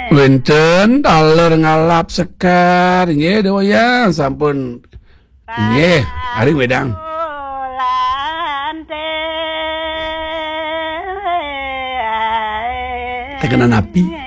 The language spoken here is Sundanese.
Wenten taler ngalap sekar nggih doyan sampun nggih ari wedang tekenan api